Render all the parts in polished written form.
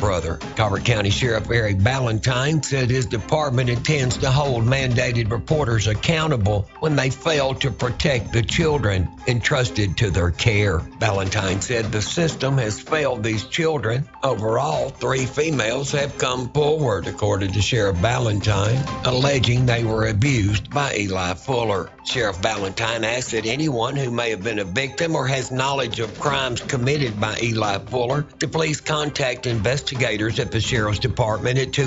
brother. Colbert County Sheriff Eric Ballantyne said his department intends to hold mandated reporters accountable when they fail to protect the children entrusted to their care. Ballantyne said the system has failed these children. Overall, 3 females have come forward, according to Sheriff Ballantyne, alleging they were abused by Eli Fuller. Sheriff Ballantyne asked that anyone who may have been a victim or has knowledge of crimes committed by Eli Fuller to please contact investigators at the Sheriff's Department at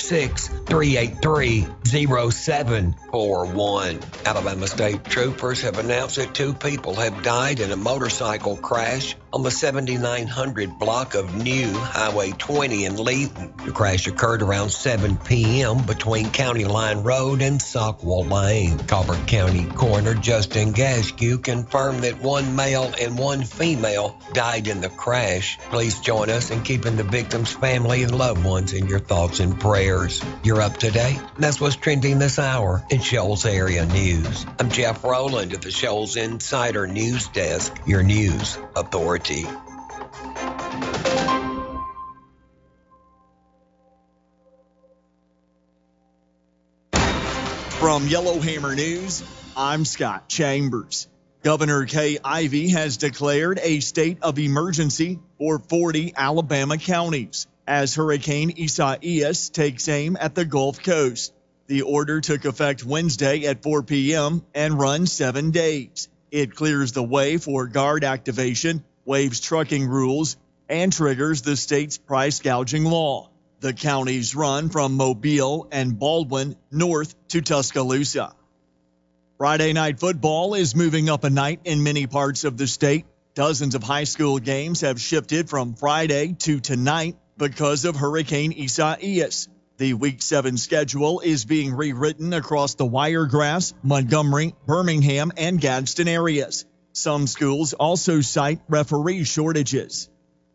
256-383-0741. Alabama State Troopers have announced that 2 people have died in a motorcycle crash on the 7900 block of New Highway 20 in Leaton. The crash occurred around 7 p.m. between County Line Road and Sockwell Lane. Colbert County Coroner Justin Gaskew confirmed that 1 male and 1 female died in the crash. Please join us in keeping the victims' family and loved ones in your thoughts and prayers. You're up to date. That's what's trending this hour in Shoals Area News. I'm Jeff Rowland of the Shoals Insider News Desk, your news authority. From Yellowhammer News, I'm Scott Chambers. Governor Kay Ivey has declared a state of emergency for 40 Alabama counties as Hurricane Isaias takes aim at the Gulf Coast. The order took effect Wednesday at 4 p.m. and runs 7 days. It clears the way for guard activation, waives trucking rules, and triggers the state's price gouging law. The counties run from Mobile and Baldwin north to Tuscaloosa. Friday night football is moving up a night in many parts of the state. Dozens of high school games have shifted from Friday to tonight because of Hurricane Isaias. The Week 7 schedule is being rewritten across the Wiregrass, Montgomery, Birmingham, and Gadsden areas. Some schools also cite referee shortages.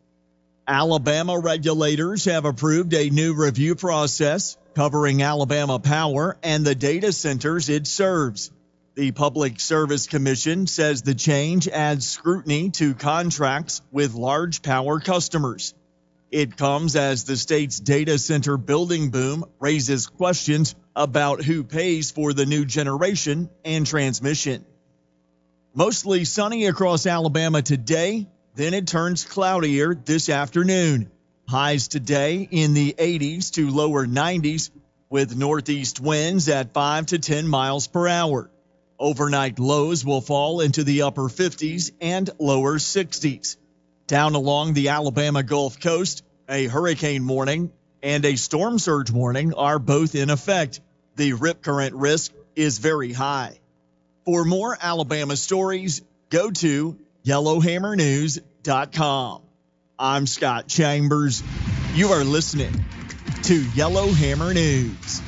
Alabama regulators have approved a new review process covering Alabama Power and the data centers it serves. The Public Service Commission says the change adds scrutiny to contracts with large power customers. It comes as the state's data center building boom raises questions about who pays for the new generation and transmission. Mostly sunny across Alabama today, then it turns cloudier this afternoon. Highs today in the 80s to lower 90s with northeast winds at 5 to 10 miles per hour. Overnight lows will fall into the upper 50s and lower 60s. Down along the Alabama Gulf Coast, a hurricane warning and a storm surge warning are both in effect. The rip current risk is very high. For more Alabama stories, go to YellowhammerNews.com. I'm Scott Chambers. You are listening to Yellowhammer News.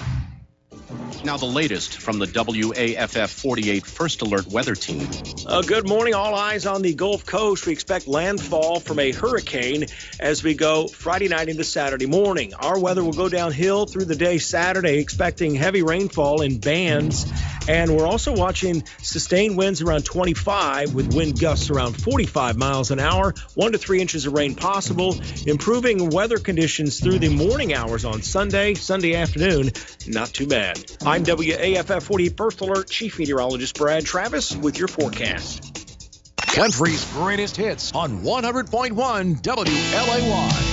Now the latest from the WAFF 48 First Alert Weather Team. Good morning. All eyes on the Gulf Coast. We expect landfall from a hurricane as we go Friday night into Saturday morning. Our weather will go downhill through the day Saturday, expecting heavy rainfall in bands. And we're also watching sustained winds around 25 with wind gusts around 45 miles an hour, 1 to 3 inches of rain possible. Improving weather conditions through the morning hours on Sunday afternoon. Not too bad. I'm WAFF 48 First Alert Chief Meteorologist Brad Travis with your forecast. Country's greatest hits on 100.1 WLAY.